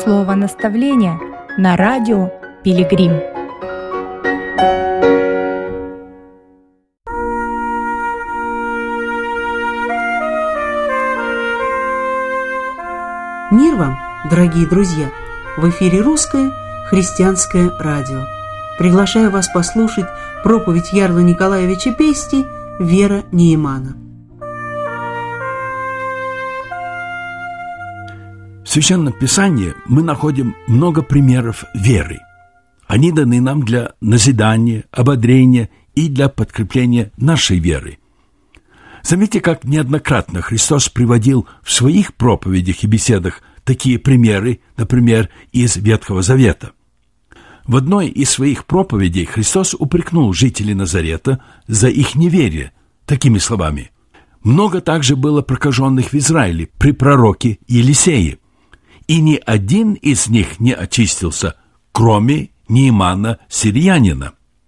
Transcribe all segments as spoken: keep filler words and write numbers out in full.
Слово наставления на радио Пилигрим. Мир вам, дорогие друзья! В эфире русское христианское радио. Приглашаю вас послушать проповедь Ярла Николаевича Пести «Вера Неемана». В Священном Писании мы находим много примеров веры. Они даны нам для назидания, ободрения и для подкрепления нашей веры. Заметьте, как неоднократно Христос приводил в своих проповедях и беседах такие примеры, например, из Ветхого Завета. В одной из своих проповедей Христос упрекнул жителей Назарета за их неверие такими словами: «Много также было прокаженных в Израиле при пророке Елисее, и ни один из них не очистился, кроме Неемана сириянина».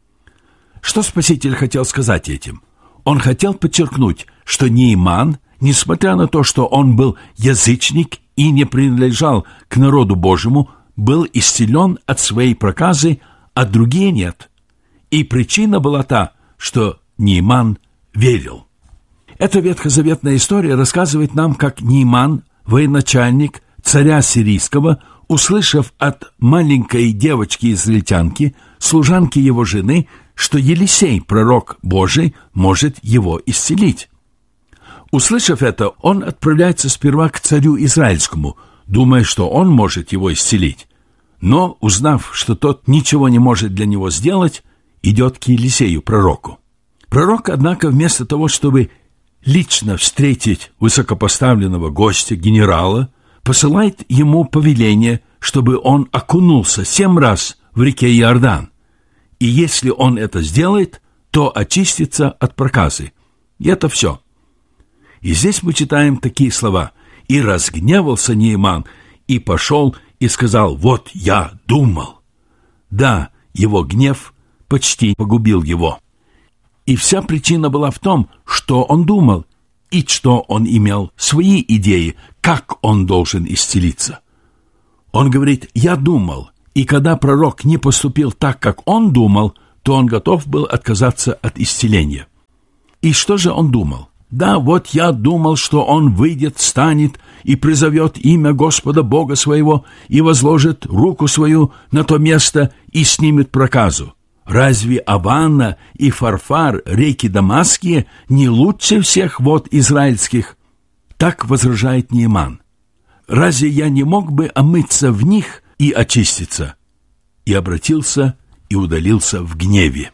Что Спаситель хотел сказать этим? Он хотел подчеркнуть, что Нееман, несмотря на то, что он был язычник и не принадлежал к народу Божьему, был исцелен от своей проказы, а другие нет. И причина была та, что Нееман верил. Эта ветхозаветная история рассказывает нам, как Нееман, военачальник царя сирийского, услышав от маленькой девочки-израильтянки, служанки его жены, что Елисей, пророк Божий, может его исцелить. Услышав это, он отправляется сперва к царю израильскому, думая, что он может его исцелить. Но, узнав, что тот ничего не может для него сделать, идет к Елисею, пророку. Пророк, однако, вместо того, чтобы лично встретить высокопоставленного гостя, генерала, посылает ему повеление, чтобы он окунулся семь раз в реке Иордан. И если он это сделает, то очистится от проказы. И это все. И здесь мы читаем такие слова: «И разгневался Нееман, и пошел, и сказал: вот я думал». Да, его гнев почти погубил его. И вся причина была в том, что он думал, и что он имел свои идеи, как он должен исцелиться. Он говорит: «Я думал», и когда пророк не поступил так, как он думал, то он готов был отказаться от исцеления. И что же он думал? Да, вот я думал, что он выйдет, встанет и призовет имя Господа Бога своего и возложит руку свою на то место и снимет проказу. Разве Аванна и Фарфар, реки Дамасские, не лучше всех вод израильских? Так возражает Нееман. Разве я не мог бы омыться в них и очиститься? И обратился и удалился в гневе.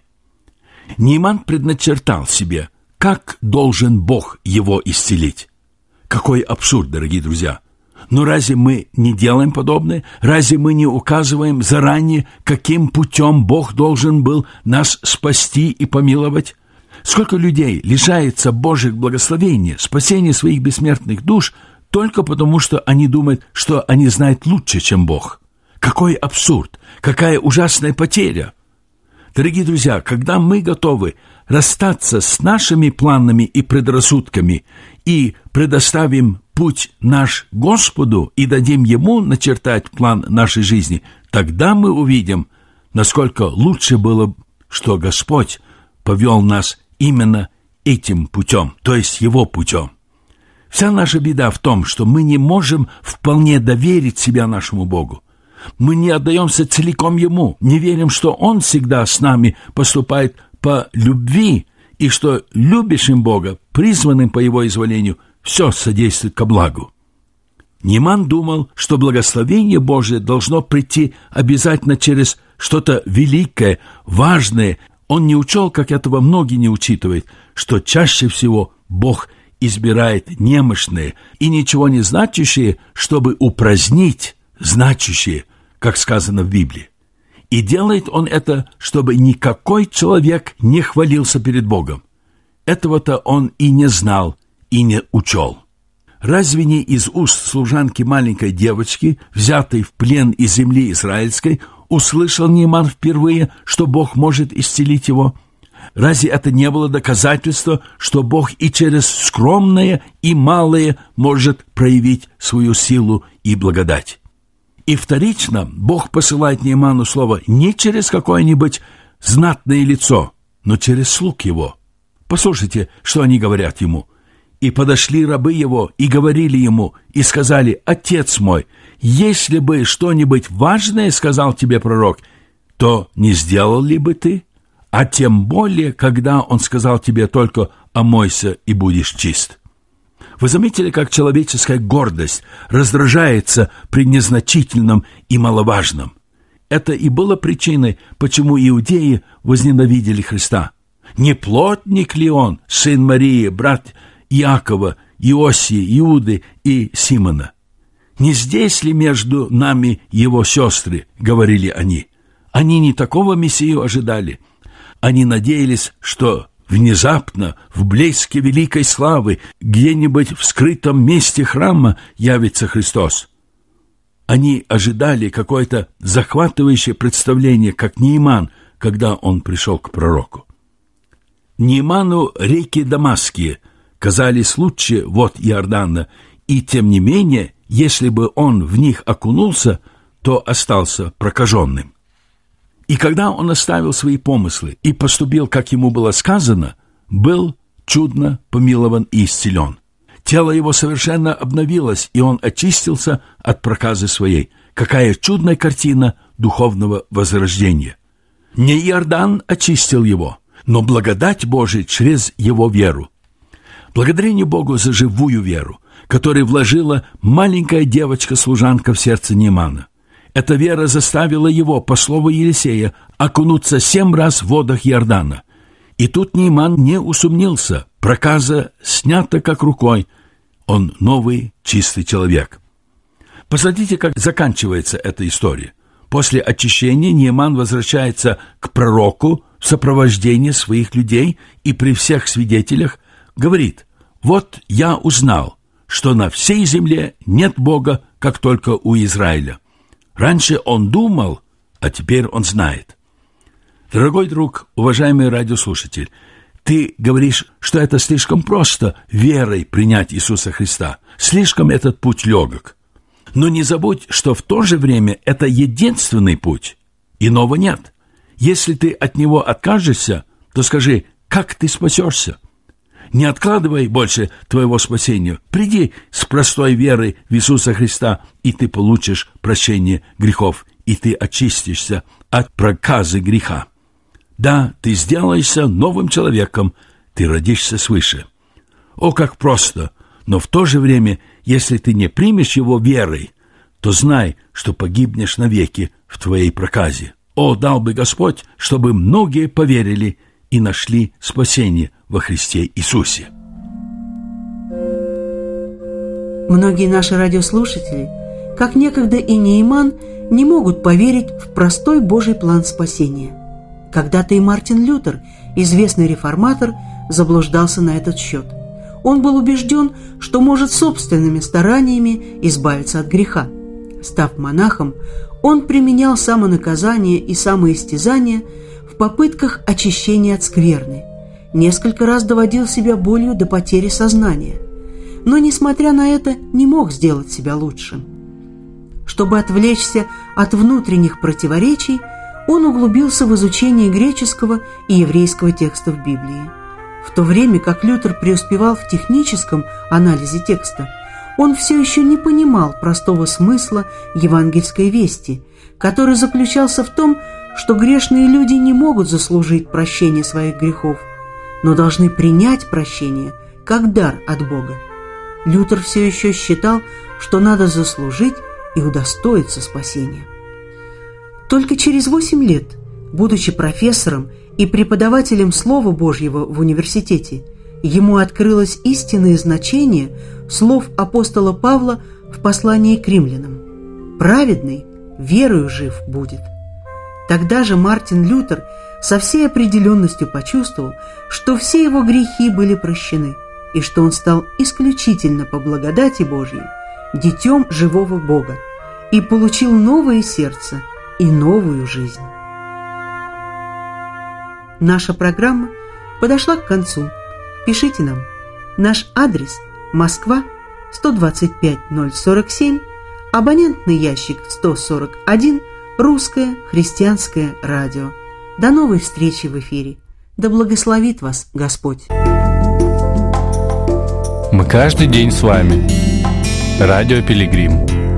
Нееман предначертал себе, как должен Бог его исцелить. Какой абсурд, дорогие друзья! Но разве мы не делаем подобное? Разве мы не указываем заранее, каким путем Бог должен был нас спасти и помиловать? Сколько людей лишается Божьих благословений, спасения своих бессмертных душ, только потому, что они думают, что они знают лучше, чем Бог. Какой абсурд! Какая ужасная потеря! Дорогие друзья, когда мы готовы расстаться с нашими планами и предрассудками и предоставим путь наш Господу и дадим Ему начертать план нашей жизни, тогда мы увидим, насколько лучше было, что Господь повел нас именно этим путем, то есть Его путем. Вся наша беда в том, что мы не можем вполне доверить себя нашему Богу. Мы не отдаемся целиком Ему, не верим, что Он всегда с нами поступает по любви, и что любящим Бога, призванным по Его изволению, все содействует ко благу. Нееман думал, что благословение Божие должно прийти обязательно через что-то великое, важное. Он не учел, как этого многие не учитывают, что чаще всего Бог избирает немощные и ничего не значащие, чтобы упразднить значащие, как сказано в Библии. И делает он это, чтобы никакой человек не хвалился перед Богом. Этого-то он и не знал, и не учел. Разве не из уст служанки маленькой девочки, взятой в плен из земли израильской, услышал Нееман впервые, что Бог может исцелить его? Разве это не было доказательство, что Бог и через скромное, и малое может проявить свою силу и благодать? И вторично Бог посылает Нейману слово не через какое-нибудь знатное лицо, но через слуг его. Послушайте, что они говорят ему. «И подошли рабы его, и говорили ему, и сказали: Отец мой, если бы что-нибудь важное сказал тебе пророк, то не сделал ли бы ты? А тем более, когда он сказал тебе только: омойся и будешь чист». Вы заметили, как человеческая гордость раздражается при незначительном и маловажном? Это и было причиной, почему иудеи возненавидели Христа. Не плотник ли он, сын Марии, брат Иакова, Иосии, Иуды и Симона? Не здесь ли между нами его сестры, говорили они? Они не такого Мессию ожидали. Они надеялись, что внезапно, в блеске великой славы, где-нибудь в скрытом месте храма явится Христос. Они ожидали какое-то захватывающее представление, как Нейман, когда он пришел к пророку. Нейману реки Дамасские казались лучше вод Иордана, и тем не менее, если бы он в них окунулся, то остался прокаженным. И когда он оставил свои помыслы и поступил, как ему было сказано, был чудно помилован и исцелен. Тело его совершенно обновилось, и он очистился от проказы своей. Какая чудная картина духовного возрождения! Не Иордан очистил его, но благодать Божия через его веру. Благодарение Богу за живую веру, которую вложила маленькая девочка-служанка в сердце Неймана. Эта вера заставила его, по слову Елисея, окунуться семь раз в водах Иордана. И тут Нейман не усомнился, проказа снята как рукой, он новый, чистый человек. Посмотрите, как заканчивается эта история. После очищения Нейман возвращается к пророку в сопровождении своих людей и при всех свидетелях говорит: «Вот я узнал, что на всей земле нет Бога, как только у Израиля. Раньше он думал, а теперь он знает». Дорогой друг, уважаемый радиослушатель, ты говоришь, что это слишком просто верой принять Иисуса Христа. Слишком этот путь легок. Но не забудь, что в то же время это единственный путь. Иного нет. Если ты от него откажешься, то скажи: как ты спасешься? Не откладывай больше твоего спасения. Приди с простой верой в Иисуса Христа, и ты получишь прощение грехов, и ты очистишься от проказы греха. Да, ты сделаешься новым человеком, ты родишься свыше. О, как просто! Но в то же время, если ты не примешь его верой, то знай, что погибнешь навеки в твоей проказе. О, дал бы Господь, чтобы многие поверили и нашли спасение во Христе Иисусе. Многие наши радиослушатели, как некогда и Нейман, не могут поверить в простой Божий план спасения. Когда-то и Мартин Лютер, известный реформатор, заблуждался на этот счет. Он был убежден, что может собственными стараниями избавиться от греха. Став монахом, он применял самонаказание и самоистязание в попытках очищения от скверны. Несколько раз доводил себя болью до потери сознания. Но, несмотря на это, не мог сделать себя лучшим. Чтобы отвлечься от внутренних противоречий, он углубился в изучение греческого и еврейского текстов Библии. В то время как Лютер преуспевал в техническом анализе текста, он все еще не понимал простого смысла евангельской вести, который заключался в том, что грешные люди не могут заслужить прощение своих грехов, но должны принять прощение как дар от Бога. Лютер все еще считал, что надо заслужить и удостоиться спасения. Только через восемь лет, будучи профессором и преподавателем Слова Божьего в университете, ему открылось истинное значение слов апостола Павла в послании к римлянам: «Праведный верою жив будет». Тогда же Мартин Лютер со всей определенностью почувствовал, что все его грехи были прощены, и что он стал исключительно по благодати Божьей детем живого Бога и получил новое сердце и новую жизнь. Наша программа подошла к концу. Пишите нам. Наш адрес: Москва, сто двадцать пять ноль сорок семь, Абонентный ящик сто сорок один, Русское христианское радио. До новой встречи в эфире. Да благословит вас Господь. Мы каждый день с вами. Радио Пилигрим.